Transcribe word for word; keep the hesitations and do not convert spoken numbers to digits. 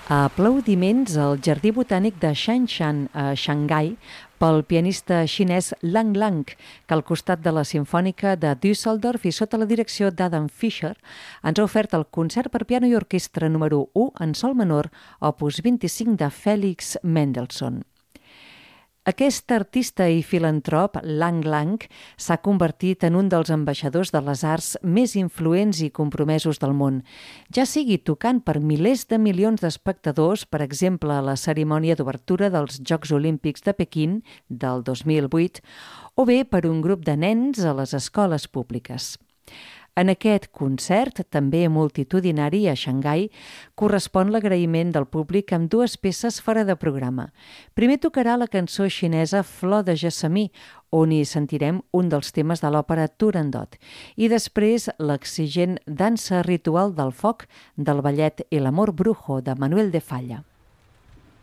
Aplaudiments al Jardí Botànic de Shanshan, a Xangai, pel pianista xinès Lang Lang, que al costat de la Simfònica de Düsseldorf i sota la direcció d'Adam Fischer ens ha ofert el concert per piano i orquestra número u en sol menor, opus vint-i-cinc de Félix Mendelssohn. Aquest artista i filantrop, Lang Lang, s'ha convertit en un dels ambaixadors de les arts més influents i compromesos del món, ja sigui tocant per milers de milions d'espectadors, per exemple a la cerimònia d'obertura dels Jocs Olímpics de Pequín del dos mil vuit, o bé per un grup de nens a les escoles públiques. En aquest concert, també multitudinari a Xangai, correspon l'agraïment del públic amb dues peces fora de programa. Primer tocarà la cançó xinesa Flor de Gessamí, on hi sentirem un dels temes de l'òpera Turandot, i després l'exigent dansa ritual del foc del ballet El amor brujo de Manuel de Falla.